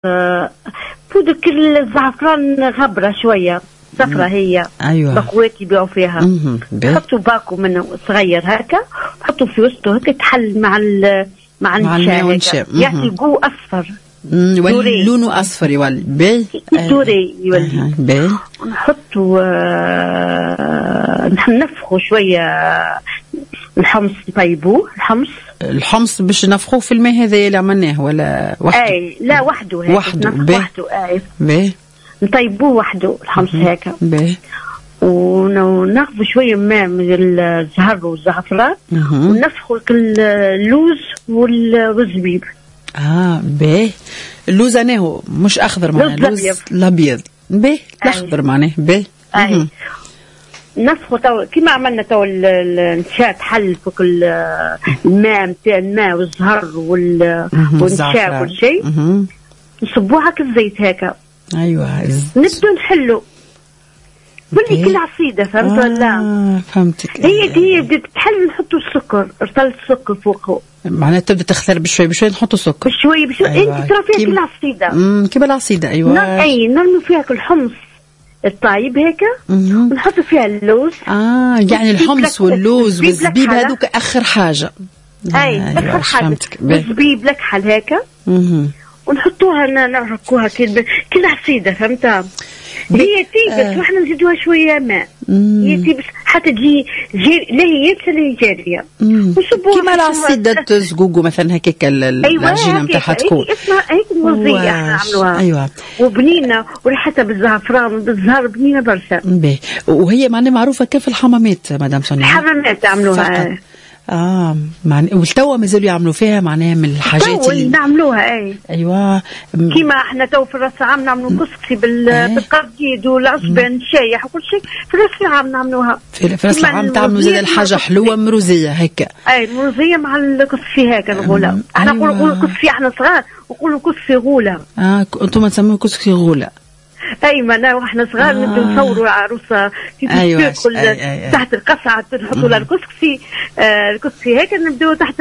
بودر كل الزعفران غبرة شوية صفرة هي. أيوة. بقوات يبيعوا فيها. حطوا باكو منه صغير هكا، حطوا في وسطه هكا تحل مع النشا يعطي جو أصفر. يولي لونه أصفر يولي باهي. دوري يولي باهي. ونحطوا نفخوا شوية الحمص، نطيبوه الحمص باش نفخوه في الماء هذا اللي عملناه ولا وحده؟ اي لا وحده هيك. وحده اي باهي. نطيبوه وحده الحمص هكا باهي. وناخذ شويه ماء من الزهر والزعفران ونفخوا اللوز والزبيب. باهي. اللوز انا مش اخضر معناه اللوز الابيض. باهي. الاخضر معناه باهي. نفخوا تو كيما عملنا تو النشا تحل فوق الماء نتاع الماء والزهر والنشا كل شيء، نصبوها كالزيت هكا. ايوه. نبدو نحلو بلي كل عصيده، فهمت ولا؟ فهمتك. هي بدات تحل، نحطوا السكر، رطل السكر فوقه، معناتها تبدا تخسر بشوي بشوي، نحطوا سكر بشوي. أيوة. انت ترى فيها كل عصيده كيما العصيده. ايوه. نرمي فيها الحمص الطايب هيك ونحط فيها اللوز. يعني الحمص واللوز والزبيب هذوك اخر حاجه. اخر حاجه. الزبيب لكحل هيك ونحطوها نعركوها كل عصيده، فهمتها؟ هي تيبس واحنا نزيدوها شويه ماء. هي تيبس حتى تجي لا هي يابسه لا هي جاريه. كيما العصيده زقوقو مثلا هكاك العجينه نتاعها تكون. اسمها هيك مرزيه احنا عملوها. ايوه. وبنينه وريحتها بالزعفران وبالزهر بنينه برشا. وهي معناها معروفه كيف الحمامات مدام سونيا. الحمامات عملوها. والتوا مازالوا يعملوا فيها معناها من الحاجات اللي نعملوها. ايوه. كيما احنا تو في راس العام نعملوا كسكسي بالقرديد والعصبان الشايح وكل شيء في راس العام نعملوها. في راس العام تعملوا زي الحاجه حلوه مروزيه هيك. مروزيه مع الكسكسي هيك الغوله. احنا نقولوا كسكسي احنا صغار ونقولوا كسكسي غوله. انتم تسموه كسكسي غوله. ايوه واحنا صغار نبدو نصوروا العروسه في تاكل تحت القصعه، نحطوا لها الكسكسي هيك نبدو تحت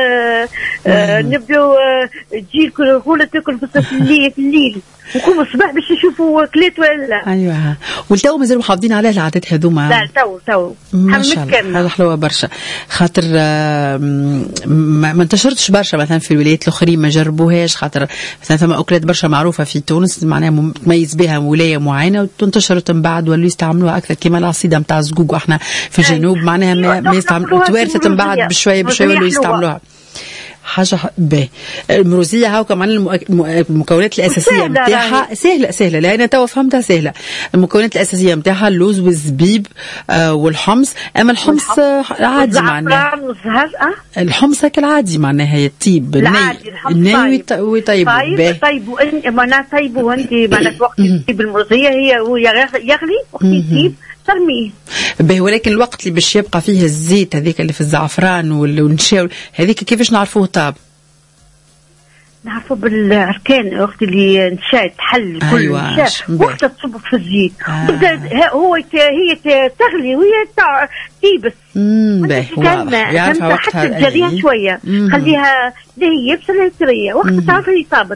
نبدو تجي الغوله تاكل في الليل وكم الصباح باش يشوفوا كليت ولا. ايوه. والتو مازالوا محافظين على العادات هذوما. لا تو ما شاء الله. هذا حلوه برشا، خاطر ما انتشرتش برشا مثلا في الولايات الاخرين، ما جربوهاش، خاطر مثلا ثم اكلات برشا معروفه في تونس معناها متميز بها ولايه معينه وانتشرت من بعد ولوا يستعملوها اكثر، كيما العصيده نتاع الزقوق احنا في الجنوب معناها ما يستعملوا، توارثت من بعد بشويه ولوا يستعملوها. حاجه باهي. المروزيه هاو كمان المكونات الاساسيه نتاعها سهله لان توا فهمتها سهله. المكونات الاساسيه نتاعها اللوز والزبيب والحمص. اما الحمص عادي معناها الحمص هكا العادي معناها يطيب الناي ويطيبوا. طيبوا انت معناها طيبوا انت معناها وقت تجيب المروزيه هي يغلي وقت يطيب ترميه باهي. ولكن الوقت اللي باش يبقى فيه الزيت هذيك اللي في الزعفران والنشا هذيك كيفاش نعرفوه طاب؟ نعرفوا بالعركان وقت اللي نشا تحل كل أيوة. نشا وقت تصب في الزيت هي تغلي وهي تيبس. باهي واضح يعرف حتى تجريها شويه خليها لا هي يابسه لا طريه وقت تعرف هي طابت.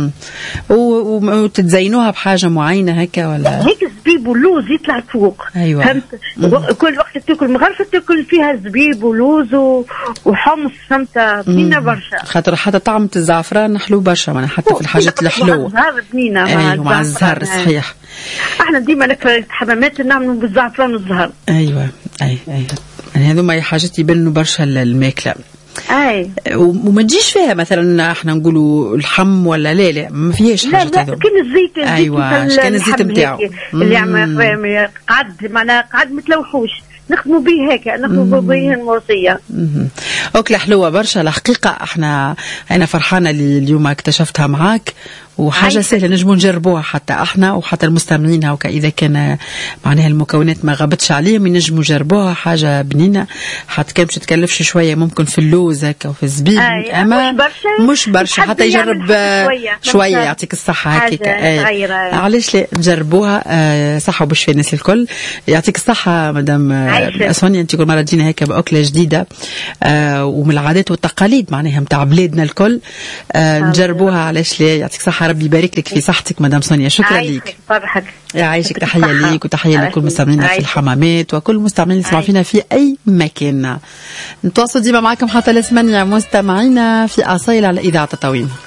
وتتزينوها بحاجه معينه هكا ولا هيك الزبيب واللوز يطلع فوق. ايوه. فهمت؟ كل وقت تاكل مغرفه تاكل فيها زبيب ولوز وحمص، فهمت؟ بنينه برشا، خاطر حتى طعمه الزعفران حلو برشا معناها حتى في الحاجات الحلوه. الزهر بنينه مع الزهر صحيح. احنا ديما نكره الحمامات نعملوا بالزعفران والزهر. ايوه يعني هذوما حاجات يبنوا برشا الماكله. وما تجيش فيها مثلا احنا نقولوا اللحم ولا لا ما فيهاش حاجه هذو. كان الزيت كان الزيت نتاعو اللي قعد متلوحوش نخدموا به هيك، نخدموا به المرسيه. أكلة حلوة برشا الحقيقة. أنا فرحانة اليوم اكتشفتها معاك وحاجة سهلة نجموا نجربوها حتى احنا وحتى المستمعين هاكا إذا كان معناها المكونات ما غابتش عليهم ينجموا يجربوها. حاجة بنينة حتى كان مش تكلفش شوية ممكن في اللوز هكا وفي الزبيب. أما مش برشا حتى يجرب شوية يعطيك الصحة هكاك. علاش لا نجربوها. صحة وبالشفاء الناس الكل. يعطيك الصحة مدام سونيا. انت كل مرة تجينا هكا بأكلة جديدة ومن العادات والتقاليد معناها متاع بلادنا الكل نجربوها. علاش لا يعطيك صحة. بالصحة. ربي يبارك لك في صحتك مدام سونيا. شكرا لك. فرحك. يعيشك. تحية ليك وتحية لكل مستمعينا في الحمامات وكل المستمعين اللي يسمعوا فينا في أي مكان. نتواصل ديما معكم حتى ل8 مستمعينا في أصيل على إذاعة تطاوين.